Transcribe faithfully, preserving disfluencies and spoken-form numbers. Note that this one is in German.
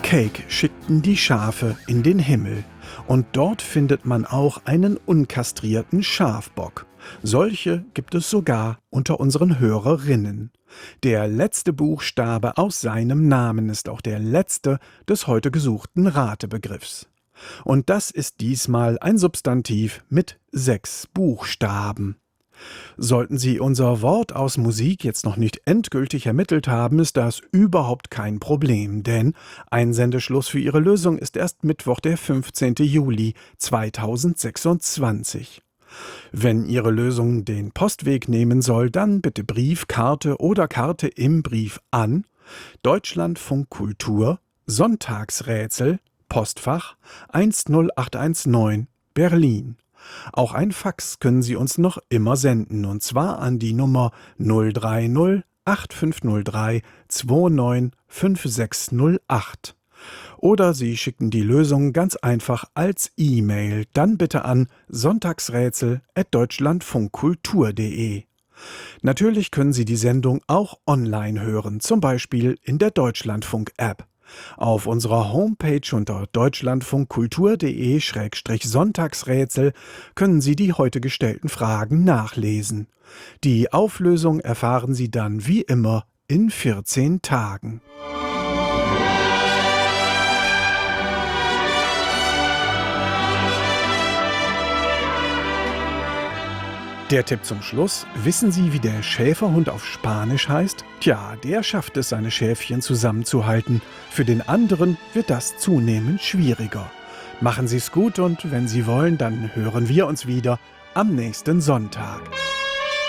Cake schickten die Schafe in den Himmel. Und dort findet man auch einen unkastrierten Schafbock. Solche gibt es sogar unter unseren Hörerinnen. Der letzte Buchstabe aus seinem Namen ist auch der letzte des heute gesuchten Ratebegriffs. Und das ist diesmal ein Substantiv mit sechs Buchstaben. Sollten Sie unser Wort aus Musik jetzt noch nicht endgültig ermittelt haben, ist das überhaupt kein Problem, denn Einsendeschluss für Ihre Lösung ist erst Mittwoch, der fünfzehnten Juli zweitausendsechsundzwanzig. Wenn Ihre Lösung den Postweg nehmen soll, dann bitte Brief, Karte oder Karte im Brief an Deutschlandfunk Kultur, Sonntagsrätsel, Postfach eins null acht eins neun, Berlin. Auch ein Fax können Sie uns noch immer senden, und zwar an die Nummer null drei null acht fünf null drei zwei neun fünf sechs null acht. Oder Sie schicken die Lösung ganz einfach als E-Mail, dann bitte an sonntagsrätsel at deutschlandfunkkultur punkt de. Natürlich können Sie die Sendung auch online hören, zum Beispiel in der Deutschlandfunk-App. Auf unserer Homepage unter deutschlandfunkkultur punkt de Schrägstrich Sonntagsrätsel können Sie die heute gestellten Fragen nachlesen. Die Auflösung erfahren Sie dann wie immer in vierzehn Tagen. Der Tipp zum Schluss: Wissen Sie, wie der Schäferhund auf Spanisch heißt? Tja, der schafft es, seine Schäfchen zusammenzuhalten. Für den anderen wird das zunehmend schwieriger. Machen Sie es gut, und wenn Sie wollen, dann hören wir uns wieder am nächsten Sonntag.